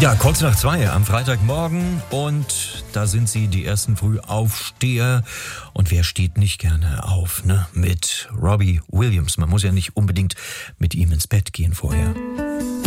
Ja, kurz nach 2 am Freitagmorgen und da sind sie, die ersten Frühaufsteher. Und wer steht nicht gerne auf, ne? Mit Robbie Williams. Man muss ja nicht unbedingt mit ihm ins Bett gehen vorher.